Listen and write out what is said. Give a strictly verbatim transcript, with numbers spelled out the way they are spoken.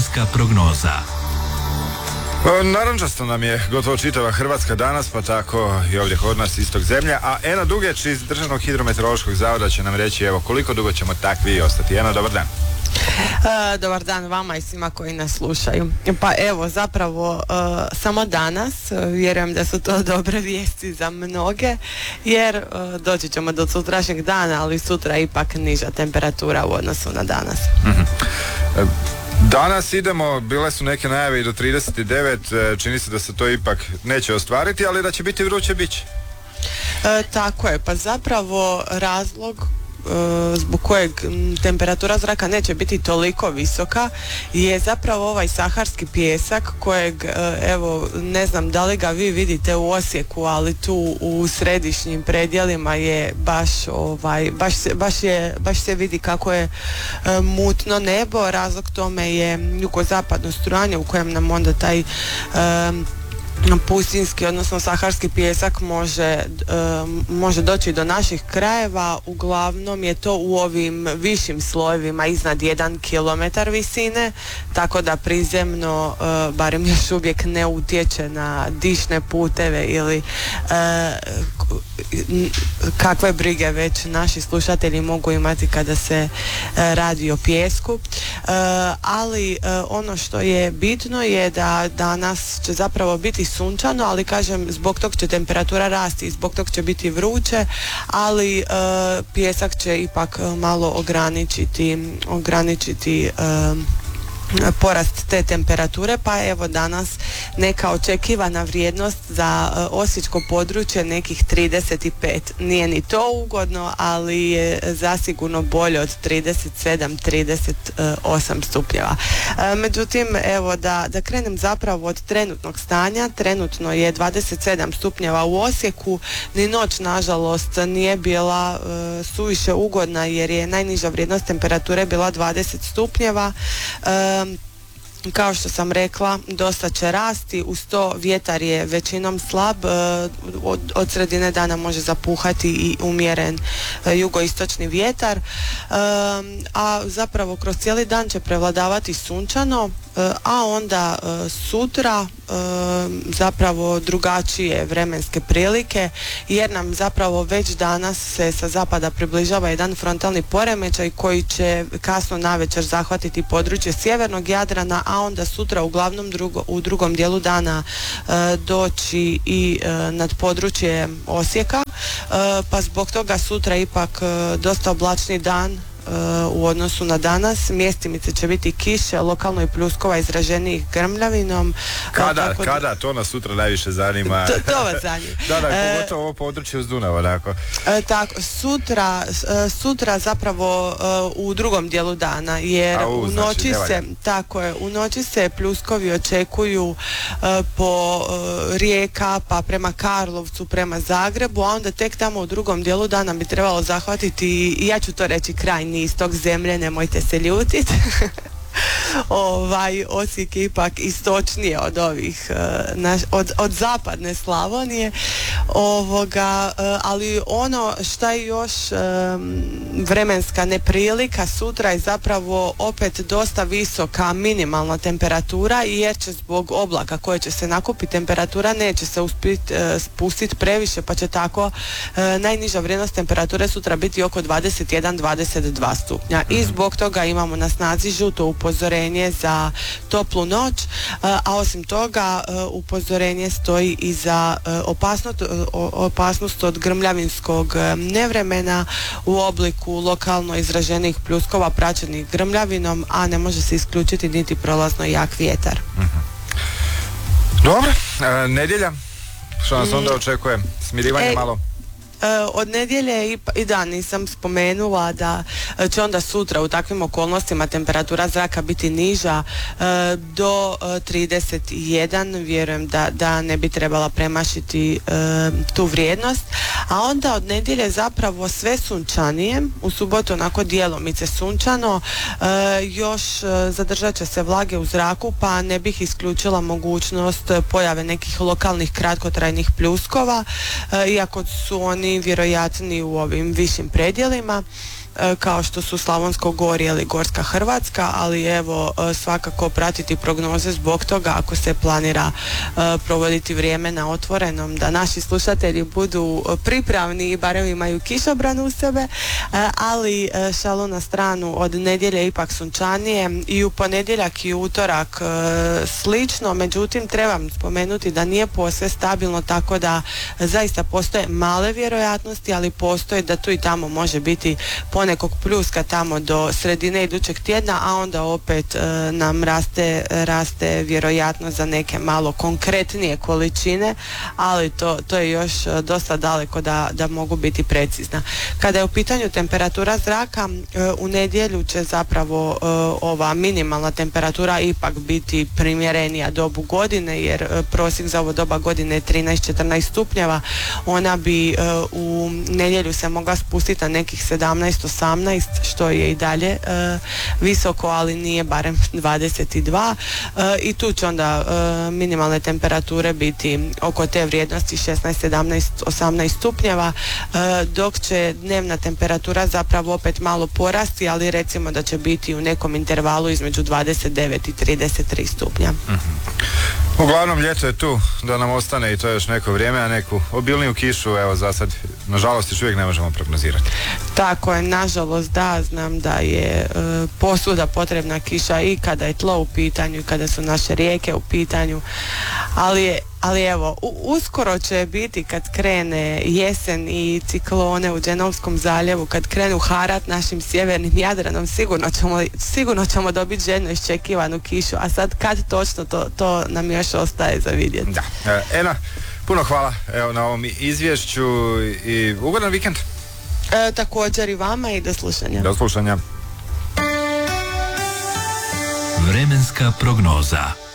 vremenska prognoza. Narančasto nam je gotovo čitava Hrvatska danas, pa tako i ovdje kod nas istog zemlja. A Ena Dugeć iz Državnog hidrometeorološkog zavoda će nam reći evo koliko dugo ćemo takvi ostati. Ena, dobar dan. E, dobar dan vama i svima koji nas slušaju. Pa evo, zapravo e, samo danas e, vjerujem da su to dobre vijesti za mnoge, jer e, doći ćemo do sutrašnjeg dana, ali sutra je ipak niža temperatura u odnosu na danas. Mm-hmm. E, Danas idemo, bile su neke najave i do trideset devet, čini se da se to ipak neće ostvariti, ali da će biti vruće, bit će. E, tako je, pa zapravo razlog e, zbog kojeg temperatura zraka neće biti toliko visoka je zapravo ovaj saharski pijesak kojeg, e, evo, ne znam da li ga vi vidite u Osijeku, ali tu u središnjim predjelima je baš, ovaj, baš, se, baš, je, baš se vidi kako je e, mutno nebo. Razlog tome je jugozapadno strujanje u kojem nam onda taj e, pustinski, odnosno saharski pijesak može, um, može doći do naših krajeva. Uglavnom je to u ovim višim slojevima iznad jedan kilometar visine, tako da prizemno uh, barem još uvijek ne utječe na dišne puteve ili uh, kakve brige već naši slušatelji mogu imati kada se uh, radi o pijesku. Uh, ali uh, ono što je bitno je da danas će zapravo biti sunčano, ali kažem, zbog tog će temperatura rasti i zbog tog će biti vruće, ali e, pijesak će ipak malo ograničiti ograničiti e, porast te temperature, pa evo danas neka očekivana vrijednost za uh, osječko područje nekih trideset pet. Nije ni to ugodno, ali je zasigurno bolje od trideset sedam trideset osam stupnjeva. Uh, međutim, evo da, da krenem zapravo od trenutnog stanja. Trenutno je dvadeset sedam stupnjeva u Osijeku. Ni noć, nažalost, nije bila uh, suviše ugodna jer je najniža vrijednost temperature bila dvadeset stupnjeva. Uh, Kao što sam rekla, dosta će rasti, uz to vjetar je većinom slab, od, od sredine dana može zapuhati i umjeren jugoistočni vjetar, a zapravo kroz cijeli dan će prevladavati sunčano, a onda sutra zapravo drugačije vremenske prilike, jer nam zapravo već danas se sa zapada približava jedan frontalni poremećaj koji će kasno navečer zahvatiti područje sjevernog Jadrana, a onda sutra uglavnom drugo, u drugom dijelu dana e, doći i e, nad područje Osijeka, e, pa zbog toga sutra ipak e, dosta oblačni dan u odnosu na danas. Mjestimice će biti kiše, lokalno i pljuskova izraženijih grmljavinom. Kada, da, kada, to nas sutra najviše zanima. To, to vas zanima. Da, da, pogotovo ovo područje uz Dunav, onako. E, tako, sutra, sutra zapravo u drugom dijelu dana, jer u, u noći znači, se, tako je, u noći se pljuskovi očekuju po rijeka, pa prema Karlovcu, prema Zagrebu, a onda tek tamo u drugom dijelu dana bi trebalo zahvatiti, i ja ću to reći, krajnji istok zemlje, nemojte se ljutiti. ovaj Osijek je ipak istočnije od ovih naš, od, od zapadne Slavonije, ovoga, ali ono šta je još vremenska neprilika sutra je zapravo opet dosta visoka minimalna temperatura, jer će zbog oblaka koje će se nakupiti temperatura neće se uspjeti spustiti previše, pa će tako najniža vrijednost temperature sutra biti oko dvadeset jedan dvadeset dva stupnja, i zbog toga imamo na snazi žuto upozorenje za toplu noć, a osim toga upozorenje stoji i za opasnost, opasnost od grmljavinskog nevremena u obliku lokalno izraženih pljuskova praćenih grmljavinom, a ne može se isključiti niti prolazno jak vjetar. Mm-hmm. Dobro, e, nedjelja, što nas onda očekuje? Smirivanje e, malo? Od nedjelje i, i da, nisam spomenula da će onda sutra u takvim okolnostima temperatura zraka biti niža do trideset jedan, vjerujem da, da ne bi trebala premašiti tu vrijednost, a onda od nedjelje zapravo sve sunčanije, u subotu onako djelomice sunčano, još zadržat će se vlage u zraku, pa ne bih isključila mogućnost pojave nekih lokalnih kratkotrajnih pljuskova, iako su oni vjerojatni u ovim višim predjelima. e, kao što su Slavonsko gorje ili Gorska Hrvatska, ali evo e, svakako pratiti prognoze zbog toga ako se planira e, provoditi vrijeme na otvorenom, da naši slušatelji budu pripravni i barem imaju kišobran u sebe, e, ali e, šalu na stranu, od nedjelje ipak sunčanije i u ponedjeljak i utorak e, slično, međutim trebam spomenuti da nije posve stabilno, tako da zaista postoje male vjerojatnosti, ali postoje da tu i tamo može biti ponekog pljuska tamo do sredine idućeg tjedna, a onda opet e, nam raste, raste vjerojatnost za neke malo konkretnije količine, ali to, to je još dosta daleko da, da mogu biti precizna. Kada je u pitanju temperatura zraka, e, u nedjelju će zapravo e, ova minimalna temperatura ipak biti primjerenija dobu godine, jer e, prosjek za ovo doba godine je trinaest četrnaest stupnjeva. Ona bi e, u nedjelju se mogla spustiti na nekih sedamnaest osamnaest, što je i dalje e, visoko, ali nije barem dvadeset dva, e, i tu će onda e, minimalne temperature biti oko te vrijednosti šesnaest sedamnaest osamnaest stupnjeva, e, dok će dnevna temperatura zapravo opet malo porasti, ali recimo da će biti u nekom intervalu između dvadeset devet i trideset tri stupnja. Mm-hmm. Uglavnom ljeto je tu da nam ostane i to je još neko vrijeme, a neku obilniju kišu evo za sad nažalost još uvijek ne možemo prognozirati. Tako je, nažalost da, znam da je e, posvuda potrebna kiša i kada je tlo u pitanju i kada su naše rijeke u pitanju, ali je Ali evo, u, uskoro će biti kad krene jesen i ciklone u Dženovskom zaljevu, kad krenu harat našim sjevernim Jadranom, sigurno ćemo, sigurno ćemo dobiti željno iščekivanu kišu, a sad kad točno, to, to nam još ostaje za vidjeti. Da. E, Ena, puno hvala evo, na ovom izvješću i ugodan vikend. E, također i vama i do slušanja. Do slušanja. Vremenska prognoza.